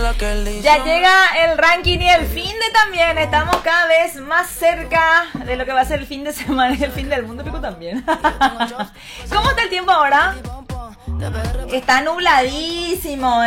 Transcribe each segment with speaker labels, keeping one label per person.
Speaker 1: Ya llega el ranking y el fin de también. Estamos cada vez más cerca de lo que va a ser el fin de semana y el fin del mundo, pico también. ¿Cómo está el tiempo ahora? Está nubladísimo,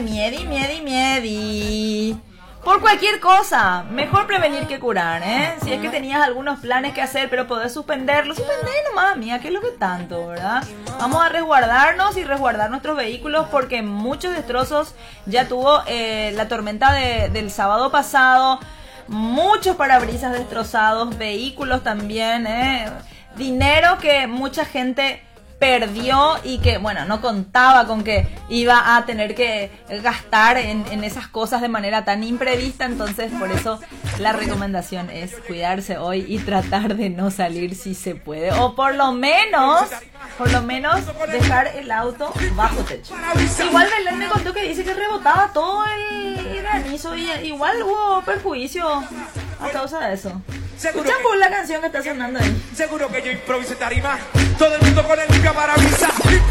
Speaker 1: miedi. Por cualquier cosa, mejor prevenir que curar, Si es que tenías algunos planes que hacer, pero podés suspenderlo, suspendé nomás, mía, ¿qué es lo que tanto, verdad? Vamos a resguardarnos y resguardar nuestros vehículos porque muchos destrozos ya tuvo la tormenta del sábado pasado, muchos parabrisas destrozados, vehículos también, dinero que mucha gente perdió y que, bueno, no contaba con que iba a tener que gastar en esas cosas de manera tan imprevista. Entonces, por eso la recomendación es cuidarse hoy y tratar de no salir si se puede, o por lo menos dejar el auto bajo techo. Igual Belén me contó que dice que rebotaba todo el granizo y igual hubo perjuicio a causa de eso. Escuchan por la canción que está sonando ahí.
Speaker 2: Seguro que yo improvisé tarima. Todo el mundo con el limpia parabrisas.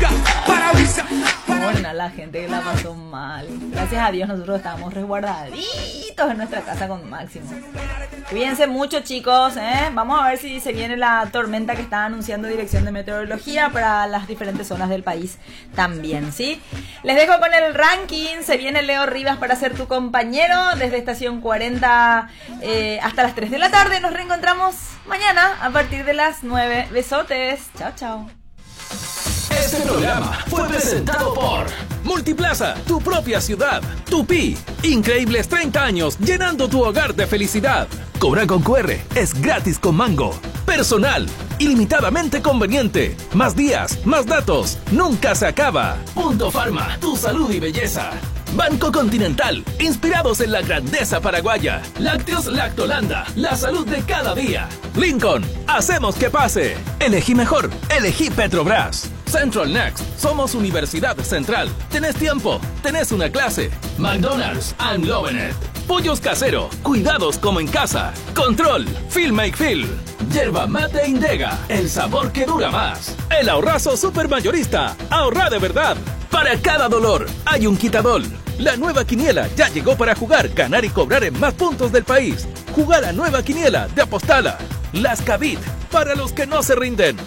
Speaker 1: Bueno, la gente que la pasó mal. Gracias a Dios nosotros estábamos resguardaditos en nuestra casa con Máximo. Cuídense mucho, chicos, Vamos a ver si se viene la tormenta que está anunciando Dirección de Meteorología para las diferentes zonas del país también, ¿sí? Les dejo con el ranking. Se viene Leo Rivas para ser tu compañero desde estación 40 hasta las 3 de la tarde. Nos reencontramos mañana a partir de las 9. Besotes. Chao, chao.
Speaker 3: Este programa fue presentado por Multiplaza, tu propia ciudad. Tupi, increíbles 30 años llenando tu hogar de felicidad. Cobra con QR, es gratis con Mango. Personal, ilimitadamente conveniente. Más días, más datos, nunca se acaba. Punto Farma, tu salud y belleza. Banco Continental, inspirados en la grandeza paraguaya. Lácteos Lactolanda, la salud de cada día. Lincoln, hacemos que pase. Elegí mejor, elegí Petrobras. Central Next, somos Universidad Central. ¿Tenés tiempo? ¿Tenés una clase? McDonald's, I'm loving it. Pollos Casero, cuidados como en casa. Control, Feel Make Feel. Yerba Mate Indega, el sabor que dura más. El ahorrazo supermayorista, ahorra de verdad. Para cada dolor hay un Quitadol. La nueva quiniela ya llegó para jugar, ganar y cobrar en más puntos del país. Jugar a nueva quiniela de Apostala. Las Cavit, para los que no se rinden.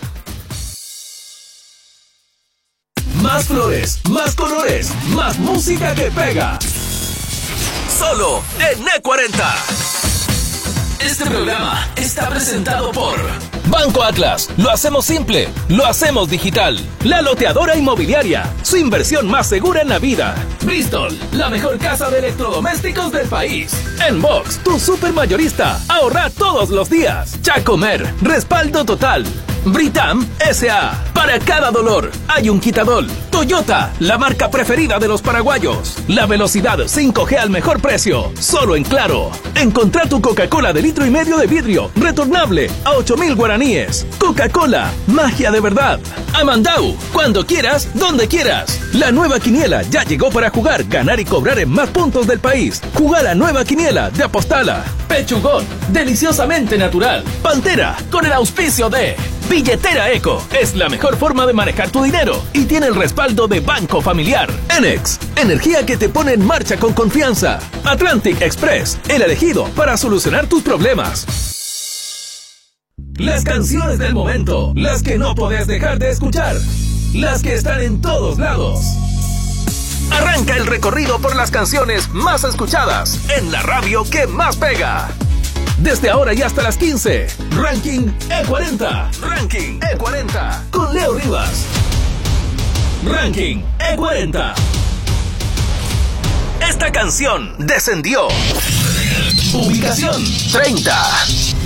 Speaker 3: Más flores, más colores, más música que pega. Solo en E40. Este programa está presentado por Banco Atlas. Lo hacemos simple, lo hacemos digital. La Loteadora Inmobiliaria, su inversión más segura en la vida. Bristol, la mejor casa de electrodomésticos del país. Enbox, tu supermayorista. Ahorra todos los días. Chacomer, respaldo total. Britam S.A. Para cada dolor hay un Quitadol. Toyota, la marca preferida de los paraguayos. La velocidad 5G al mejor precio, solo en Claro. Encontrá tu Coca-Cola de 1,5 litros de vidrio, retornable a 8.000 guaraníes. Coca-Cola, magia de verdad. Amandau, cuando quieras, donde quieras. La nueva quiniela ya llegó para jugar, ganar y cobrar en más puntos del país. Jugar a nueva quiniela de Apostala. Pechugón, deliciosamente natural. Pantera, con el auspicio de Billetera Eco, es la mejor forma de manejar tu dinero y tiene el respaldo de Banco Familiar. Enex, energía que te pone en marcha con confianza. Atlantic Express, el elegido para solucionar tus problemas. Las canciones del momento, las que no podés dejar de escuchar, las que están en todos lados. Arranca el recorrido por las canciones más escuchadas en la radio que más pega. Desde ahora y hasta las 15, Ranking E40. Ranking E40 con Leo Rivas. Ranking E40. Esta canción descendió. Ubicación 30.